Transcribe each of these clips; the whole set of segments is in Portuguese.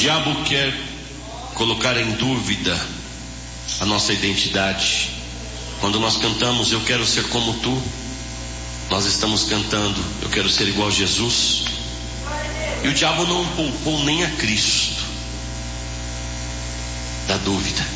diabo quer colocar em dúvida a nossa identidade. Quando nós cantamos, eu quero ser como tu, nós estamos cantando, eu quero ser igual a Jesus. E o diabo não poupou nem a Cristo da dúvida.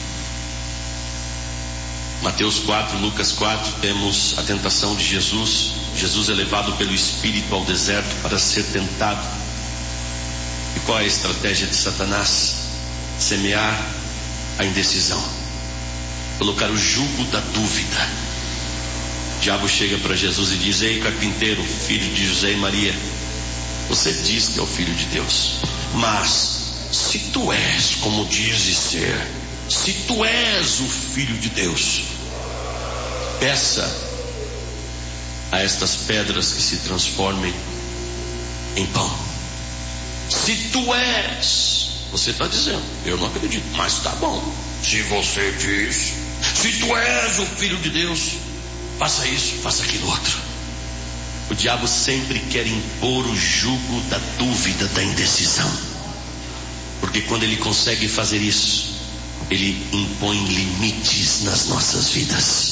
Mateus 4, Lucas 4, temos a tentação de Jesus. Jesus é levado pelo Espírito ao deserto para ser tentado. E qual é a estratégia de Satanás? Semear a indecisão, colocar o jugo da dúvida. O diabo chega para Jesus e diz: ei, carpinteiro, filho de José e Maria, você diz que é o Filho de Deus, mas se tu és como dizes ser, se tu és o Filho de Deus, peça a estas pedras que se transformem em pão. Se tu és, você está dizendo, eu não acredito, mas está bom. Se você diz, se tu és o Filho de Deus, faça isso, faça aquilo outro. O diabo sempre quer impor o jugo da dúvida, da indecisão, porque quando ele consegue fazer isso, ele impõe limites nas nossas vidas.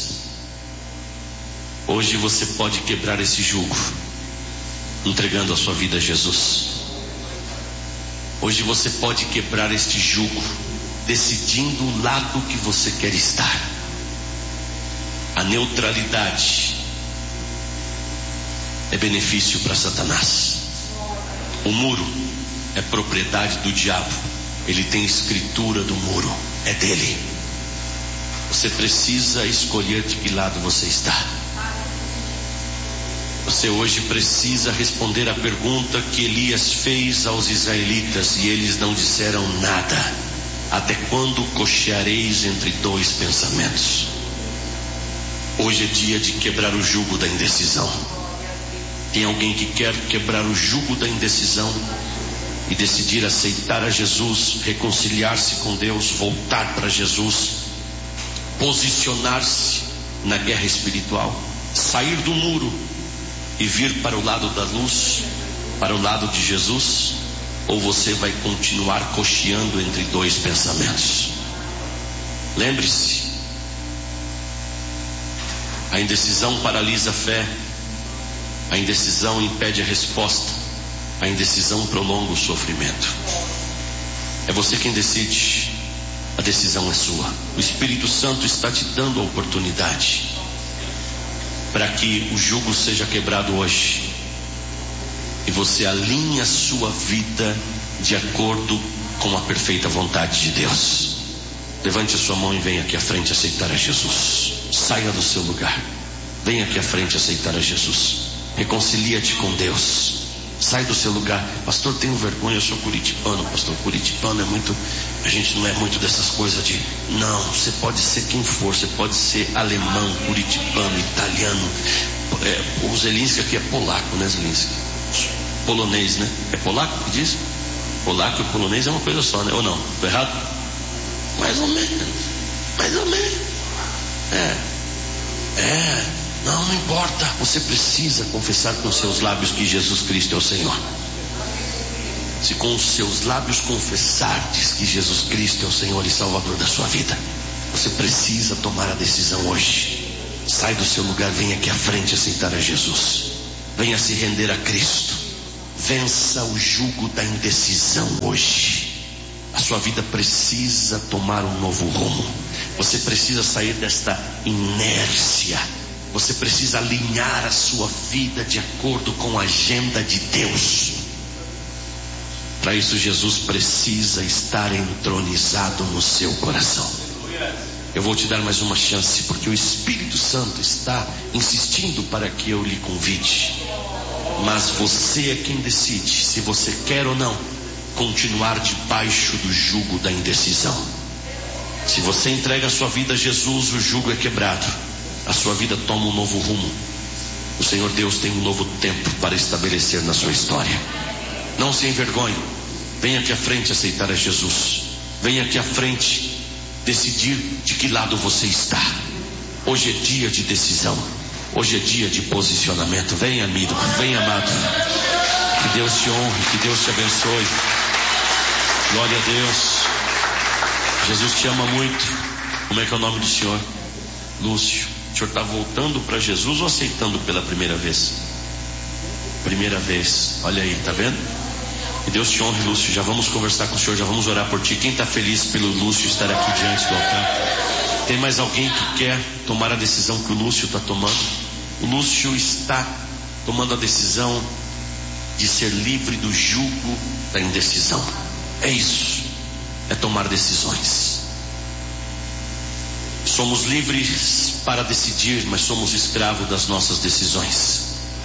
Hoje você pode quebrar esse jugo entregando a sua vida a Jesus. Hoje você pode quebrar este jugo decidindo o lado que você quer estar. A neutralidade é benefício para Satanás. O muro é propriedade do diabo. Ele tem escritura do muro, é dele. Você precisa escolher de que lado você está. Você hoje precisa responder a pergunta que Elias fez aos israelitas, e eles não disseram nada. Até quando cocheareis entre dois pensamentos? Hoje é dia de quebrar o jugo da indecisão. Tem alguém que quer quebrar o jugo da indecisão e decidir aceitar a Jesus, reconciliar-se com Deus, voltar para Jesus, posicionar-se na guerra espiritual, sair do muro e vir para o lado da luz, para o lado de Jesus? Ou você vai continuar cocheando entre dois pensamentos? Lembre-se, a indecisão paralisa a fé, a indecisão impede a resposta, a indecisão prolonga o sofrimento. É você quem decide, a decisão é sua. O Espírito Santo está te dando a oportunidade para que o jugo seja quebrado hoje e você alinhe a sua vida de acordo com a perfeita vontade de Deus. Levante a sua mão e venha aqui à frente aceitar a Jesus. Saia do seu lugar, venha aqui à frente aceitar a Jesus. Reconcilia-te com Deus. Sai do seu lugar. Pastor, tenho vergonha, eu sou curitibano. Pastor, curitibano é muito, a gente não é muito dessas coisas de, não, você pode ser quem for, você pode ser alemão, curitibano, italiano. O Zelinski aqui é polaco, né, Zelinski? Polonês, né? É polaco que diz? Polaco e polonês é uma coisa só, né? Ou não? Estou errado? Mais ou menos. Mais ou menos. Não importa. Você precisa confessar com seus lábios que Jesus Cristo é o Senhor. Se com os seus lábios confessardes que Jesus Cristo é o Senhor e Salvador da sua vida, você precisa tomar a decisão hoje. Sai do seu lugar, venha aqui à frente aceitar a Jesus. Venha se render a Cristo. Vença o jugo da indecisão hoje. A sua vida precisa tomar um novo rumo. Você precisa sair desta inércia. Você precisa alinhar a sua vida de acordo com a agenda de Deus. Para isso, Jesus precisa estar entronizado no seu coração. Eu vou te dar mais uma chance, porque o Espírito Santo está insistindo para que eu lhe convide. Mas você é quem decide se você quer ou não continuar debaixo do jugo da indecisão. Se você entrega a sua vida a Jesus, o jugo é quebrado. A sua vida toma um novo rumo. O Senhor Deus tem um novo tempo para estabelecer na sua história. Não se envergonhe. Venha aqui à frente aceitar a Jesus. Venha aqui à frente decidir de que lado você está. Hoje é dia de decisão. Hoje é dia de posicionamento. Venha, amigo, venha, amado. Que Deus te honre, que Deus te abençoe. Glória a Deus. Jesus te ama muito. Como é que é o nome do senhor? Lúcio. O senhor está voltando para Jesus ou aceitando pela primeira vez? Primeira vez. Olha aí, tá vendo? Que Deus te honre, Lúcio. Já vamos conversar com o senhor, já vamos orar por ti. Quem está feliz pelo Lúcio estar aqui diante do altar? Tem mais alguém que quer tomar a decisão que o Lúcio está tomando? O Lúcio está tomando a decisão de ser livre do jugo da indecisão. É isso, é tomar decisões. Somos livres para decidir, mas somos escravos das nossas decisões.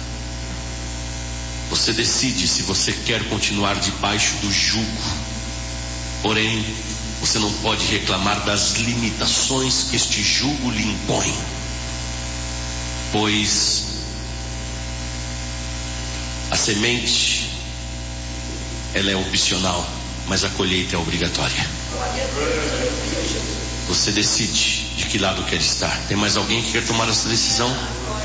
Você decide se você quer continuar debaixo do jugo, porém você não pode reclamar das limitações que este jugo lhe impõe, pois a semente ela é opcional, mas a colheita é obrigatória. Você decide de que lado quer estar. Tem mais alguém que quer tomar essa decisão?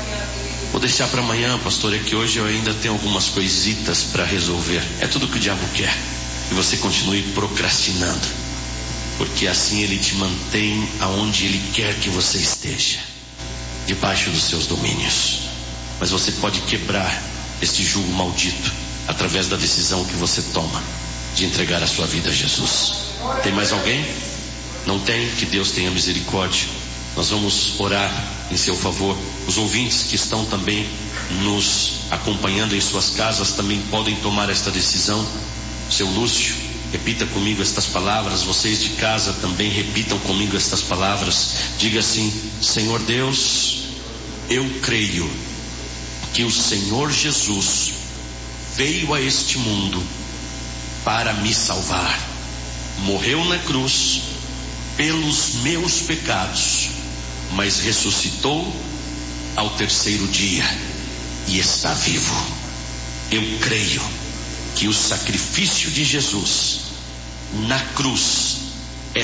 Vou deixar para amanhã, pastor, é que hoje eu ainda tenho algumas coisitas para resolver. É tudo que o diabo quer, que você continue procrastinando, porque assim ele te mantém aonde ele quer que você esteja, debaixo dos seus domínios. Mas você pode quebrar este jugo maldito através da decisão que você toma de entregar a sua vida a Jesus. Tem mais alguém? Não tem? Que Deus tenha misericórdia. Nós vamos orar em seu favor. Os ouvintes que estão também nos acompanhando em suas casas também podem tomar esta decisão. Seu Lúcio, repita comigo estas palavras. Vocês de casa também repitam comigo estas palavras. Diga assim: Senhor Deus, eu creio que o Senhor Jesus veio a este mundo para me salvar. Morreu na cruz pelos meus pecados, mas ressuscitou ao terceiro dia e está vivo. Eu creio que o sacrifício de Jesus na cruz é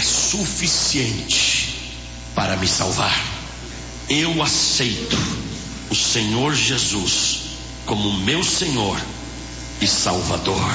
suficiente para me salvar. Eu aceito o Senhor Jesus como meu Senhor e Salvador.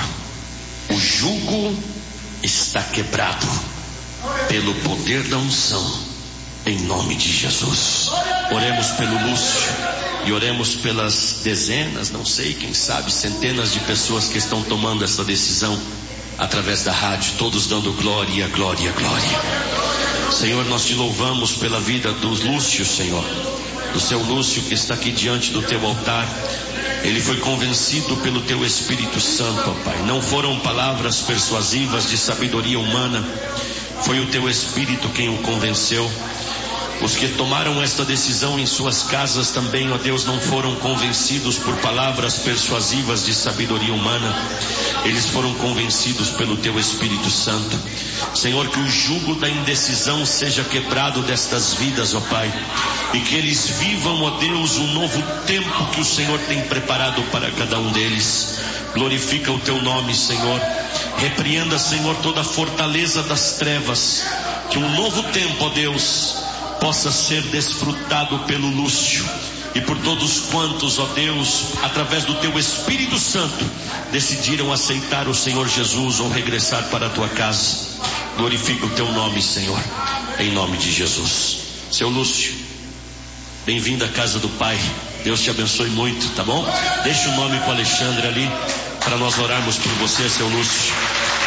O jugo está quebrado pelo poder da unção, em nome de Jesus. Oremos pelo Lúcio e oremos pelas dezenas, não sei, quem sabe centenas de pessoas que estão tomando essa decisão através da rádio, todos dando glória, glória, glória. Senhor, nós te louvamos pela vida do Lúcio, Senhor, do seu Lúcio que está aqui diante do teu altar. Ele foi convencido pelo teu Espírito Santo, ó Pai. Não foram palavras persuasivas de sabedoria humana, foi o teu Espírito quem o convenceu. Os que tomaram esta decisão em suas casas também, ó Deus, não foram convencidos por palavras persuasivas de sabedoria humana. Eles foram convencidos pelo teu Espírito Santo. Senhor, que o jugo da indecisão seja quebrado destas vidas, ó Pai, e que eles vivam, ó Deus, um novo tempo que o Senhor tem preparado para cada um deles. Glorifica o teu nome, Senhor. Repreenda, Senhor, toda a fortaleza das trevas. Que um novo tempo, ó Deus, possa ser desfrutado pelo Lúcio e por todos quantos, ó Deus, através do teu Espírito Santo, decidiram aceitar o Senhor Jesus ou regressar para a tua casa. Glorifica o teu nome, Senhor, em nome de Jesus. Seu Lúcio, bem-vindo à casa do Pai. Deus te abençoe muito, tá bom? Deixa o nome com o Alexandre ali para nós orarmos por você, seu Lúcio.